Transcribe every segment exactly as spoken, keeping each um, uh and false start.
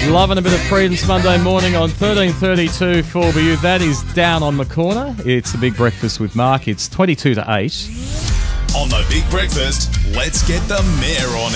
Loving a bit of Credence Monday morning on thirteen thirty-two four B U. That is Down on the Corner. It's the Big Breakfast with Mark. It's twenty-two to eight. On the Big Breakfast, let's get the mayor on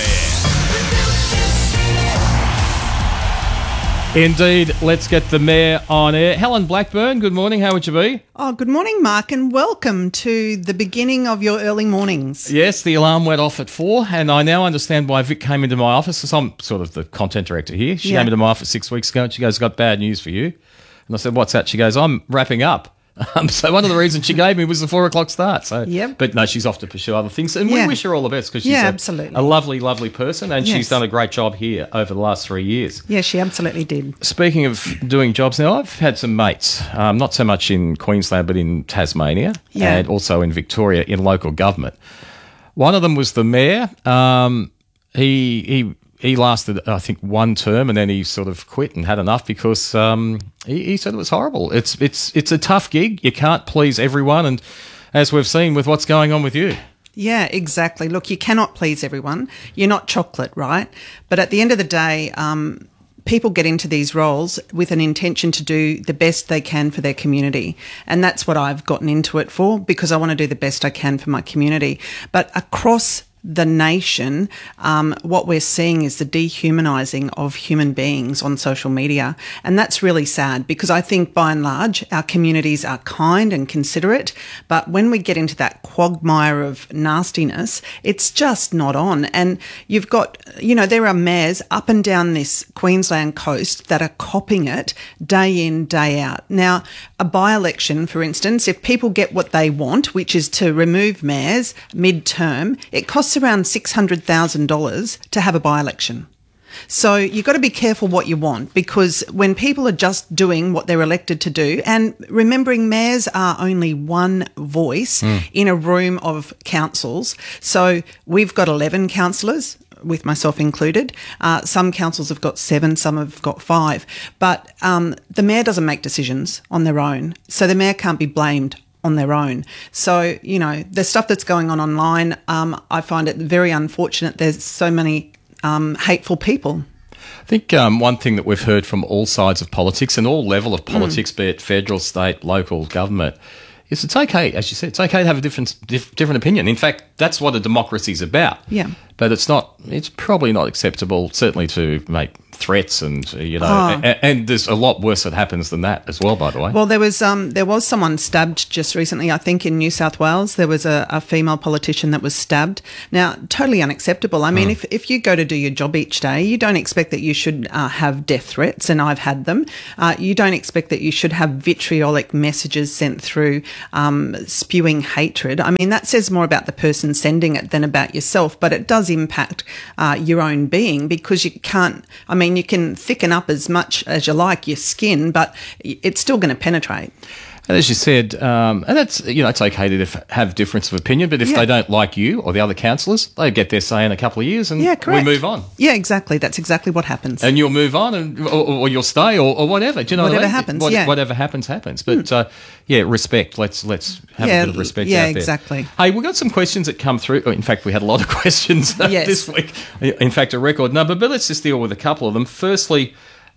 air. Indeed, let's get the mayor on air. Helen Blackburn, good morning. How would you be? Oh, good morning, Mark, and welcome to the beginning of your early mornings. Yes, the alarm went off at four, and I now understand why Vic came into my office. So I'm sort of the content director here. She Yeah. came into my office six weeks ago, and she goes, "Got bad news for you." And I said, "What's that?" She goes, "I'm wrapping up." Um, so one of the reasons she gave me was the four o'clock start. So, Yep. But no, she's off to pursue other things, and we Yeah. wish her all the best because she's Yeah, a, absolutely. a lovely, lovely person, and she's Yes. done a great job here over the last three years. Yeah, she absolutely did. Speaking of doing jobs now, I've had some mates, um, not so much in Queensland, but in Tasmania Yeah. and also in Victoria in local government. One of them was the mayor. Um, he he he lasted, I think, one term, and then he sort of quit and had enough because um, he, he said it was horrible. It's it's it's a tough gig. You can't please everyone, and as we've seen with what's going on with you. Yeah, exactly. Look, you cannot please everyone. You're not chocolate, right? But at the end of the day, um, people get into these roles with an intention to do the best they can for their community. And that's what I've gotten into it for, because I want to do the best I can for my community. But across the nation, um, what we're seeing is the dehumanising of human beings on social media. And that's really sad, because I think by and large our communities are kind and considerate, but when we get into that quagmire of nastiness, it's just not on. And you've got, you know, there are mayors up and down this Queensland coast that are copying it day in, day out. Now, a by-election, for instance, if people get what they want, which is to remove mayors mid-term, it costs around six hundred thousand dollars to have a by-election. So you've got to be careful what you want, because when people are just doing what they're elected to do, and remembering mayors are only one voice mm. in a room of councils. So we've got eleven councillors, with myself included. Uh, some councils have got seven, some have got five. But um, the mayor doesn't make decisions on their own. So the mayor can't be blamed on their own. So, you know, the stuff that's going on online, um, I find it very unfortunate. There's so many um, hateful people. I think um, one thing that we've heard from all sides of politics and all level of politics, mm. be it federal, state, local government, is it's okay, as you said, it's okay to have a different dif- different opinion. In fact, that's what a democracy is about. Yeah. But it's not. It's probably not acceptable, certainly, to make threats and you know, Oh. and, and there's a lot worse that happens than that as well. By the way. Well, there was um there was someone stabbed just recently. I think in New South Wales there was a, a female politician that was stabbed. Now, totally unacceptable. I mean, mm. if if you go to do your job each day, you don't expect that you should uh, have death threats, and I've had them. Uh, you don't expect that you should have vitriolic messages sent through, um, spewing hatred. I mean, that says more about the person sending it than about yourself. But it does impact uh, your own being, because you can't. I mean, you can thicken up as much as you like your skin, but it's still going to penetrate. And as you said, um, and that's, you know, it's okay to dif- have difference of opinion, but if Yeah. they don't like you or the other councillors, they get their say in a couple of years and Yeah, we correct. move on. Yeah, exactly. That's exactly what happens. And you'll move on, and or, or you'll stay, or, or whatever. Do you know Whatever what I mean? happens, What- yeah. Whatever happens, happens. But uh, yeah, respect. Let's let's have Yeah, a bit of respect yeah, out there. exactly. Hey, we got some questions that come through. In fact, we had a lot of questions uh, Yes. this week. In fact, a record number. But let's just deal with a couple of them. Firstly.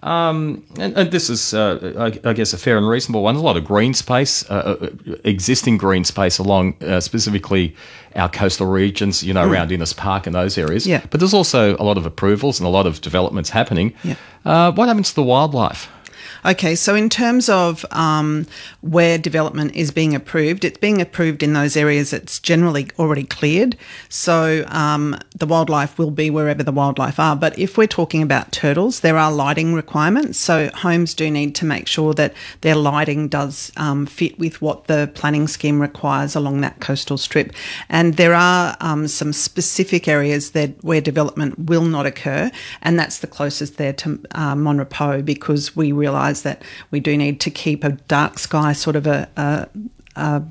Um, and, and this is, uh, I, I guess, a fair and reasonable one. There's a lot of green space, uh, uh, existing green space along uh, specifically our coastal regions, you know, mm. around Innes Park and those areas. Yeah. But there's also a lot of approvals and a lot of developments happening. Yeah. Uh, what happens to the wildlife? Okay, so in terms of um, where development is being approved, it's being approved in those areas that's generally already cleared. So um, the wildlife will be wherever the wildlife are. But if we're talking about turtles, there are lighting requirements. So homes do need to make sure that their lighting does um, fit with what the planning scheme requires along that coastal strip. And there are um, some specific areas that where development will not occur, and that's the closest there to uh, Monrepo, because we realise that we do need to keep a dark sky sort of a, a, a,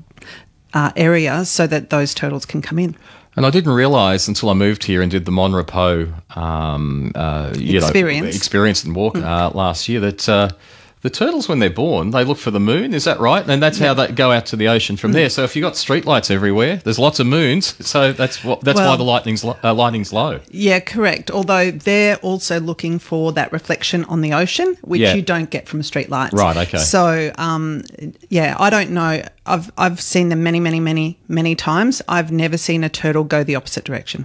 a area so that those turtles can come in. And I didn't realise until I moved here and did the Monrepo um, uh, you experience. know, experience and walk Mm. uh, last year that uh, the turtles, when they're born, they look for the moon. Is that right? And that's how they go out to the ocean from there. So if you've got streetlights everywhere, there's lots of moons. So that's what that's Well- why the lightning's lo- uh, lightning's low. Yeah, correct. Although they're also looking for that reflection on the ocean, which Yeah. you don't get from streetlights. Right, okay. So, um, yeah, I don't know. I've I've seen them many, many, many, many times. I've never seen a turtle go the opposite direction.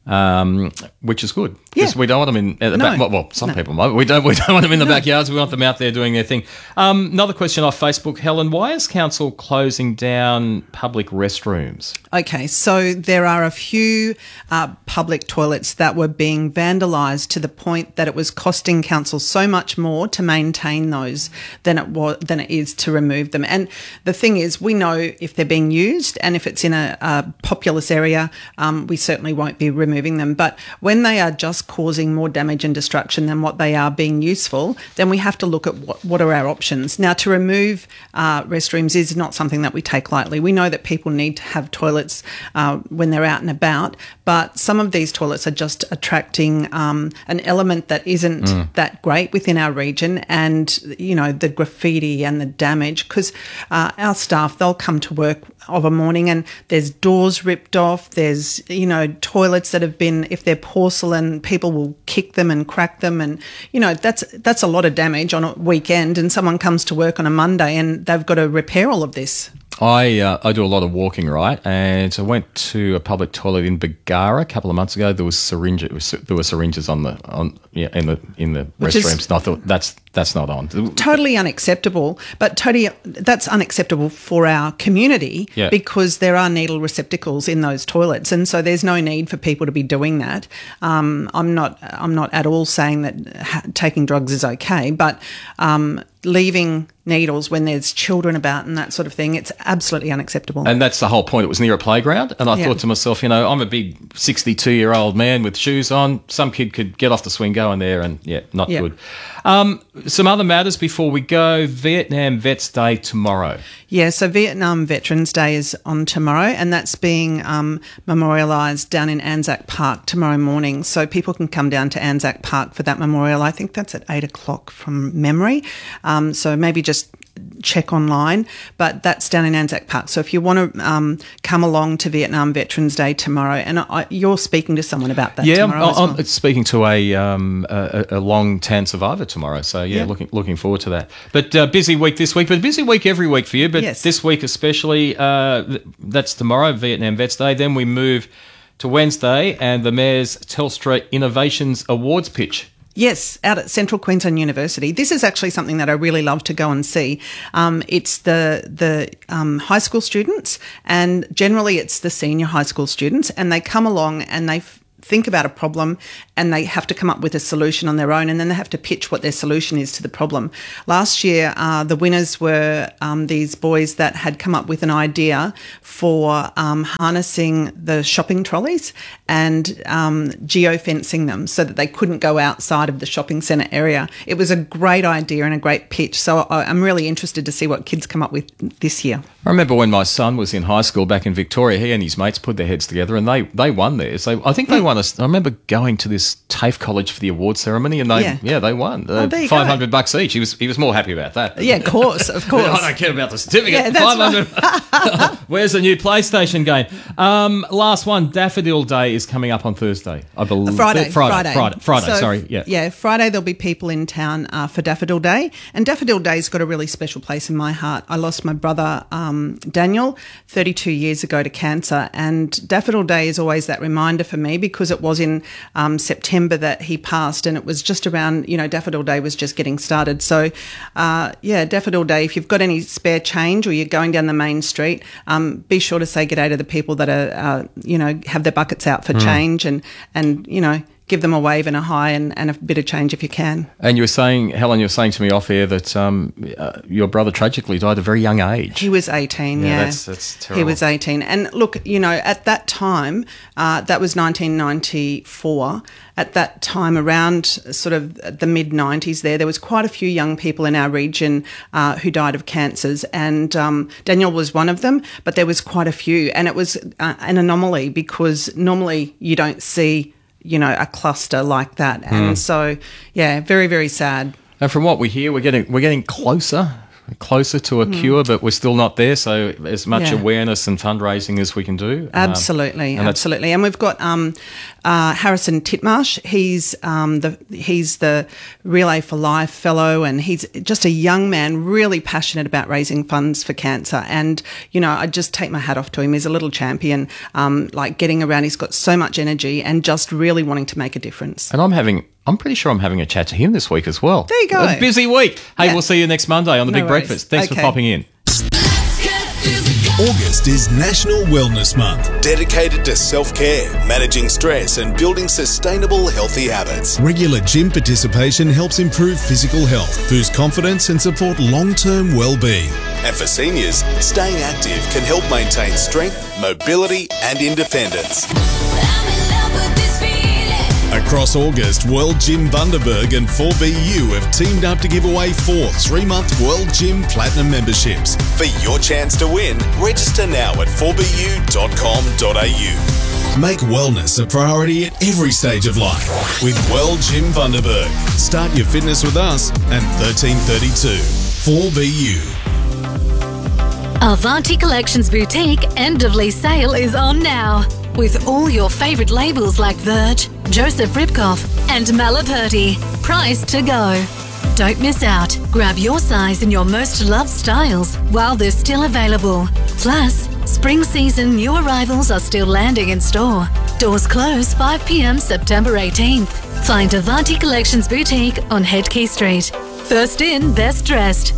Um, which is good because Yeah. we don't want them in at the No. back. Well, well some No. people might. We don't. We don't want them in the backyards. We want them out there doing their thing. Um, another question off Facebook, Helen. Why is council closing down public restrooms? Okay, so there are a few uh, public toilets that were being vandalised to the point that it was costing council so much more to maintain those than it was than it is to remove them. And the thing is, we know if they're being used, and if it's in a, a populous area, um, we certainly won't be removing them. But when they are just causing more damage and destruction than what they are being useful, then we have to look at what, what are our options. Now, to remove uh, restrooms is not something that we take lightly. We know that people need to have toilets uh, when they're out and about, but some of these toilets are just attracting um, an element that isn't mm. that great within our region, and, you know, the graffiti and the damage, because uh, our staff, they'll come to work of a morning and there's doors ripped off, there's, you know, toilets that have been, if they're porcelain, people will kick them and crack them, and, you know, that's that's a lot of damage on a weekend, and someone comes to work on a Monday and they've got to repair all of this. I uh, I do a lot of walking, right? And I went to a public toilet in Bargara a couple of months ago. There was syringe, it was, there were syringes on the on yeah in the in the Which is- restrooms. And I thought that's that's not on. Totally unacceptable, but totally that's unacceptable for our community Yeah. because there are needle receptacles in those toilets, and so there's no need for people to be doing that. Um, I'm not I'm not at all saying that ha- taking drugs is okay, but um, leaving needles when there's children about and that sort of thing, it's absolutely unacceptable. And that's the whole point. It was near a playground. And I Yeah. thought to myself, you know, I'm a big sixty-two-year-old man with shoes on. Some kid could get off the swing, go in there, and, yeah, not Yeah. good. Um, some other matters before we go. Vietnam Vets Day tomorrow. Yeah, so Vietnam Veterans Day is on tomorrow, and that's being um, memorialised down in Anzac Park tomorrow morning. So people can come down to Anzac Park for that memorial. I think that's at eight o'clock from memory. Um, so maybe just check online, but that's down in Anzac Park. So if you want to um, come along to Vietnam Veterans Day tomorrow, and I, you're speaking to someone about that Yeah, tomorrow I'm, as well. I'm speaking to a, um, a a long tan survivor tomorrow. So, yeah, Yeah. looking looking forward to that. But uh, busy week this week, but busy week every week for you. But Yes. this week especially, uh, th- that's tomorrow, Vietnam Vets Day. Then we move to Wednesday and the Mayor's Telstra Innovations Awards pitch. Yes, out at Central Queensland University. This is actually something that I really love to go and see. Um, it's the the um, high school students, and generally it's the senior high school students, and they come along and they f- think about a problem and they have to come up with a solution on their own, and then they have to pitch what their solution is to the problem. Last year, uh, the winners were um, these boys that had come up with an idea for um, harnessing the shopping trolleys and um, geofencing them so that they couldn't go outside of the shopping centre area. It was a great idea and a great pitch, so I, I'm really interested to see what kids come up with this year. I remember when my son was in high school back in Victoria, he and his mates put their heads together and they, they won theirs. They, I think they won. A, I remember going to this TAFE college for the award ceremony, and they yeah, Yeah. they won Oh, there you five go. hundred bucks each. He was he was more happy about that. Yeah, of course, of course. I don't care about the certificate. Yeah, that's five hundred. Where's the new PlayStation game? Um, last one, Daffodil Day is coming up on Thursday, I believe. Friday, Friday, Friday, Friday, Friday. So, sorry, yeah, yeah. Friday there'll be people in town uh, for Daffodil Day, and Daffodil Day's got a really special place in my heart. I lost my brother um, Daniel thirty-two years ago to cancer, and Daffodil Day is always that reminder for me because it was in um, September that he passed, and it was just around, you know, Daffodil Day was just getting started. So, uh, yeah, Daffodil Day. If you've got any spare change or you're going down the main street, um, be sure to say good day to the people that are, uh, you know, have their buckets out for Mm. change, and and you know, give them a wave and a hi and, and a bit of change if you can. And you were saying, Helen, you were saying to me off air that um, uh, your brother tragically died at a very young age. He was eighteen, Yeah, yeah. that's- that's He terrible. was eighteen. And look, you know, at that time, uh, that was nineteen ninety-four. At that time, around sort of the mid nineties there, there was quite a few young people in our region uh, who died of cancers. And um, Daniel was one of them, but there was quite a few. And it was uh, an anomaly because normally you don't see, you know, a cluster like that. And Mm. so, yeah, very, very sad. And from what we hear, we're getting we're getting closer. closer to a mm. cure, but we're still not there. So as much yeah. awareness and fundraising as we can do. Absolutely, um, and absolutely. And we've got um, uh, Harrison Titmarsh. He's um, the he's the Relay for Life fellow, and he's just a young man, really passionate about raising funds for cancer. And you know, I just take my hat off to him. He's a little champion, um, like getting around. He's got so much energy and just really wanting to make a difference. And I'm having. I'm pretty sure I'm having a chat to him this week as well. There you go. A busy week. Hey, yeah. We'll see you next Monday on The no Big worries. Breakfast. Thanks okay. for popping in. August is National Wellness Month, dedicated to self-care, managing stress and building sustainable, healthy habits. Regular gym participation helps improve physical health, boost confidence and support long-term well-being. And for seniors, staying active can help maintain strength, mobility and independence. Across August, World Gym Bundaberg and four B U have teamed up to give away four three-month World Gym Platinum memberships. For your chance to win, register now at four b u dot com dot a u. Make wellness a priority at every stage of life with World Gym Bundaberg. Start your fitness with us at thirteen thirty-two. four B U. Avanti Collections Boutique end of lease sale is on now. With all your favourite labels like Verge, Joseph Ribkoff and Malaperti, priced to go. Don't miss out. Grab your size in your most loved styles while they're still available. Plus, spring season new arrivals are still landing in store. Doors close five p m September eighteenth. Find Avanti Collections Boutique on Headkey Street. First in, best dressed.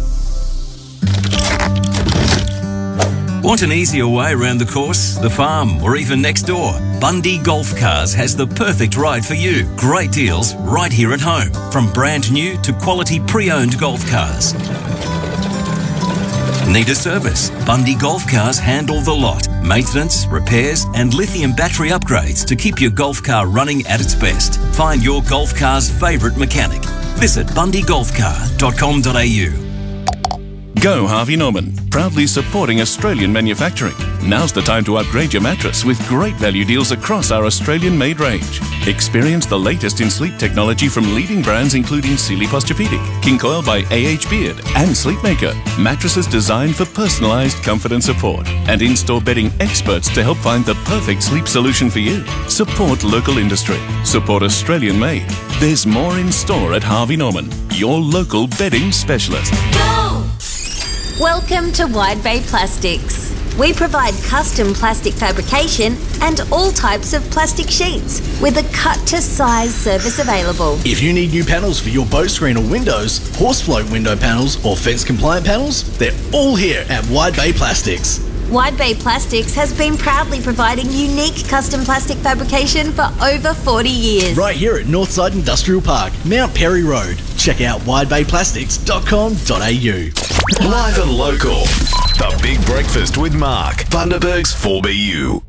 Want an easier way around the course, the farm, or even next door? Bundy Golf Cars has the perfect ride for you. Great deals right here at home. From brand new to quality pre-owned golf cars. Need a service? Bundy Golf Cars handle the lot. Maintenance, repairs and lithium battery upgrades to keep your golf car running at its best. Find your golf car's favourite mechanic. Visit bundy golf car dot com dot a u. Go Harvey Norman, proudly supporting Australian manufacturing. Now's the time to upgrade your mattress with great value deals across our Australian-made range. Experience the latest in sleep technology from leading brands including Sealy Posturepedic, King Coil by A H Beard and Sleepmaker. Mattresses designed for personalised comfort and support. And in-store bedding experts to help find the perfect sleep solution for you. Support local industry. Support Australian-made. There's more in store at Harvey Norman, your local bedding specialist. Go! Welcome to Wide Bay Plastics. We provide custom plastic fabrication and all types of plastic sheets with a cut-to-size service available. If you need new panels for your bow screen or windows, horsefloat window panels or fence-compliant panels, they're all here at Wide Bay Plastics. Wide Bay Plastics has been proudly providing unique custom plastic fabrication for over forty years. Right here at Northside Industrial Park, Mount Perry Road. Check out wide bay plastics dot com dot a u. Live and local. The Big Breakfast with Mark, Bundaberg's four B U.